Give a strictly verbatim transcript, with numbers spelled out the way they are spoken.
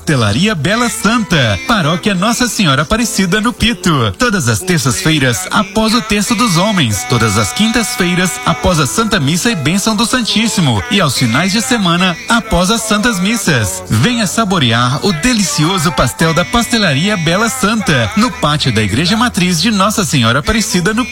Pastelaria Bela Santa, Paróquia Nossa Senhora Aparecida no Pito. Todas as terças-feiras após o Terço dos Homens, todas as quintas-feiras após a Santa Missa e Bênção do Santíssimo e aos finais de semana após as Santas Missas. Venha saborear o delicioso pastel da Pastelaria Bela Santa, no pátio da Igreja Matriz de Nossa Senhora Aparecida no